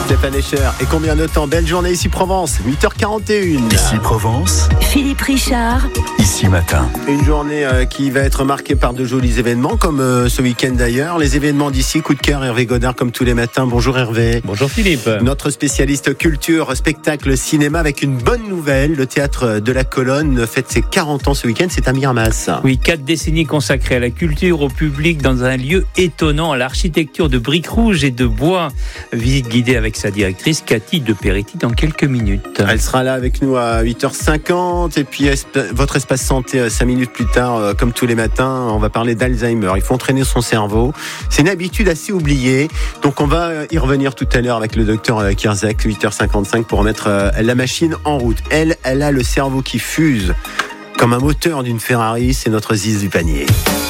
Stéphane Escher. Et combien de temps? Belle journée ici Provence, 8h41. Ici Provence. Philippe Richard. Ici Matin. Une journée qui va être marquée par de jolis événements, comme ce week-end d'ailleurs. Les événements d'ici, coup de cœur, Hervé Godard, comme tous les matins. Bonjour Hervé. Bonjour Philippe. Notre spécialiste culture, spectacle, cinéma, avec une bonne nouvelle. Le théâtre de la Colonne fête ses 40 ans ce week-end, c'est à Miramas. Oui, 4 décennies consacrées à la culture, au public, dans un lieu étonnant, à l'architecture de briques rouges et de bois. Visite guidée avec sa directrice, Cathy de Peretti, dans quelques minutes. Elle sera là avec nous à 8h50. Et puis votre espace santé, 5 minutes plus tard, comme tous les matins, on va parler d'Alzheimer. Il faut entraîner son cerveau. C'est une habitude assez oubliée. Donc on va y revenir tout à l'heure avec le docteur Kierzek, 8h55, pour remettre la machine en route. Elle a le cerveau qui fuse comme un moteur d'une Ferrari. C'est notre Ziz du panier,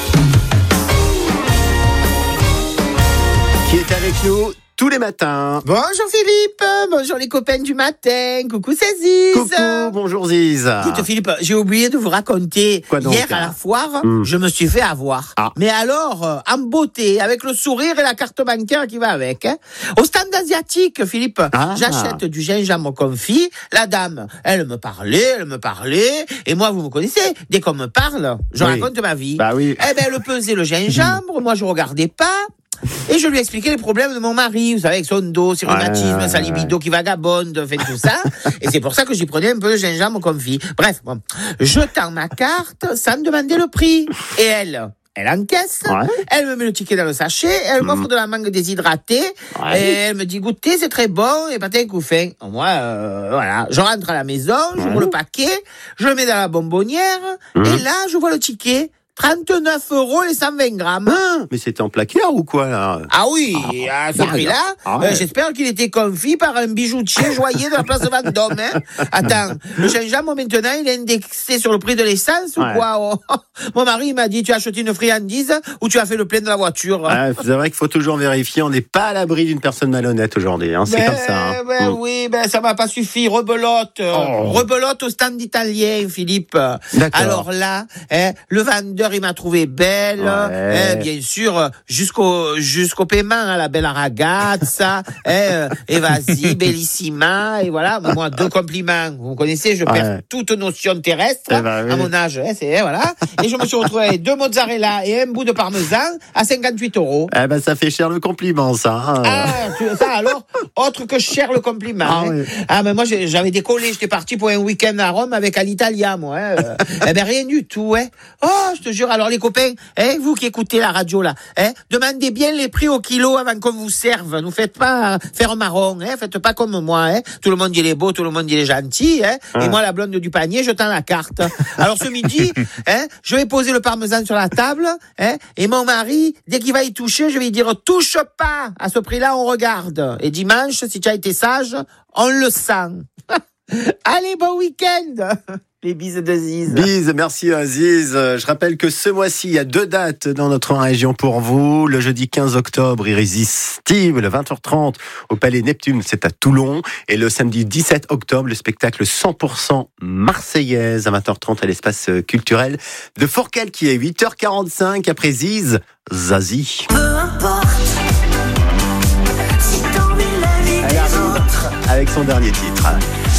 qui est avec nous tous les matins. Bonjour Philippe, bonjour les copains du matin, coucou c'est Ziz. Coucou, bonjour Ziz. Dites Philippe, j'ai oublié de vous raconter. Quoi donc, hier à la foire, je me suis fait avoir. Ah. Mais alors, en beauté, avec le sourire et la carte bancaire qui va avec. Au stand asiatique, Philippe, j'achète du gingembre confit. La dame, elle me parlait. Et moi, vous me connaissez, dès qu'on me parle, je raconte ma vie. Bah oui. Eh ben, elle pesait le gingembre, moi je regardais pas. Et je lui ai expliqué les problèmes de mon mari, vous savez, avec son dos, ses rhumatismes, sa libido qui vagabonde, fait tout ça. Et c'est pour ça que j'y prenais un peu de gingembre confit. Bref, bon, je tends ma carte sans me demander le prix. Et elle encaisse, elle me met le ticket dans le sachet, elle m'offre de la mangue déshydratée, et elle me dit goûtez, c'est très bon, et pâté couffin. Moi, voilà, je rentre à la maison, j'ouvre le paquet, je le mets dans la bonbonnière, et là, je vois le ticket. 39 € les 120 grammes. Mais c'était en placard ou quoi là? Ah oui, à ce prix-là, j'espère qu'il était confit par un bijoutier joaillier de la place Vendôme. Hein. Attends, le gingembre maintenant, il est indexé sur le prix de l'essence ou quoi? Mon mari m'a dit, tu as acheté une friandise ou tu as fait le plein de la voiture? C'est vrai qu'il faut toujours vérifier, on n'est pas à l'abri d'une personne malhonnête aujourd'hui, hein. C'est comme ça. Hein. Oui, ça m'a pas suffi, rebelote. Rebelote au stand italien, Philippe. D'accord. Alors là, le vendeur, il m'a trouvé belle, bien sûr, jusqu'au paiement, hein, la belle ragazza, et vas-y, bellissima, et voilà, moi, 2 compliments. Vous me connaissez, je perds toute notion terrestre, à mon âge, voilà. Et je me suis retrouvé avec 2 mozzarella et un bout de parmesan à 58 €. Eh ben, ça fait cher le compliment, ça. Hein. Ça alors, autre que cher le compliment. Mais moi, j'avais décollé, j'étais parti pour un week-end à Rome avec Alitalia, moi. Eh ben, rien du tout, Oh, je te jure, alors les copains, vous qui écoutez la radio là, demandez bien les prix au kilo avant qu'on vous serve. Ne faites pas faire marron, faites pas comme moi. Tout le monde il est beau, tout le monde il est gentil. Et moi, la blonde du panier, je tends la carte. Alors ce midi, je vais poser le parmesan sur la table, et mon mari, dès qu'il va y toucher, je vais lui dire touche pas. À ce prix-là, on regarde. Et dimanche, si tu as été sage, on le sent. Allez, bon week-end. Les bises de Ziz. Bises, merci Ziz. Je rappelle que ce mois-ci, il y a 2 dates dans notre région pour vous. Le jeudi 15 octobre, Irrésistible, 20h30 au Palais Neptune, c'est à Toulon. Et le samedi 17 octobre, le spectacle 100% marseillaise à 20h30 à l'espace culturel de Fourcade, qui est 8h45 après Ziz, Zazie. Peu importe si t'envies la vie des autres. Avec son dernier titre.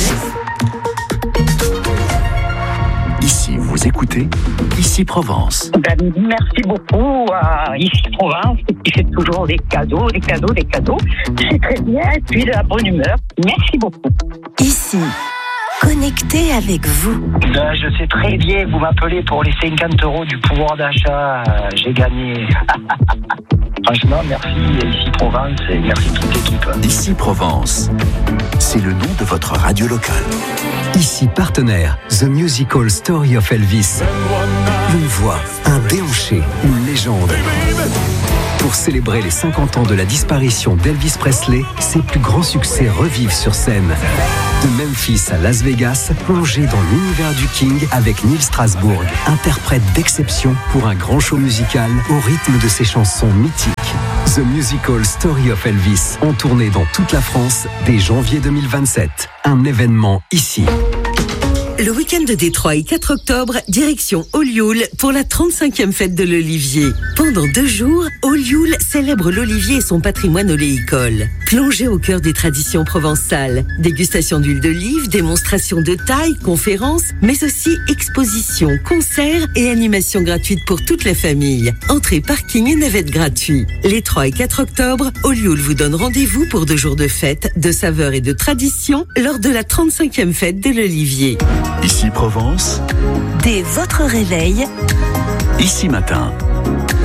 Ici, vous écoutez Ici Provence. Merci beaucoup à Ici Provence qui fait toujours des cadeaux. C'est très bien et puis de la bonne humeur. Merci beaucoup. Ici, connecté avec vous. Je sais très bien, vous m'appelez pour les 50 € du pouvoir d'achat. J'ai gagné. Franchement, merci Ici Provence et merci toute l'équipe. Ici Provence, c'est le nom de votre radio locale. Ici partenaire, The Musical Story of Elvis. Une voix, un déhanché, une légende. Pour célébrer les 50 ans de la disparition d'Elvis Presley, ses plus grands succès revivent sur scène. De Memphis à Las Vegas, plongez dans l'univers du King avec Neil Strasbourg, interprète d'exception pour un grand show musical au rythme de ses chansons mythiques. The Musical Story of Elvis, en tournée dans toute la France dès janvier 2027. Un événement ici. Le week-end de Détroit, 4 octobre, direction Olioul pour la 35e fête de l'Olivier. Pendant 2 jours, Olioul célèbre l'Olivier et son patrimoine oléicole. Plongez au cœur des traditions provençales. Dégustation d'huile d'olive, démonstration de taille, conférences, mais aussi expositions, concerts et animations gratuites pour toute la famille. Entrée, parking et navette gratuits. Les 3 et 4 octobre, Olioul vous donne rendez-vous pour 2 jours de fête, de saveurs et de traditions lors de la 35e fête de l'Olivier. Ici Provence. Dès votre réveil, Ici Matin.